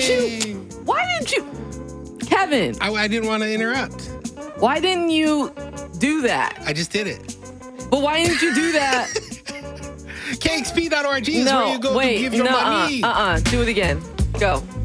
didn't you? Kevin. I didn't want to interrupt. Why didn't you do that? I just did it. But why didn't you do that? KXP.org is where you go to give your money. Do it again. Go.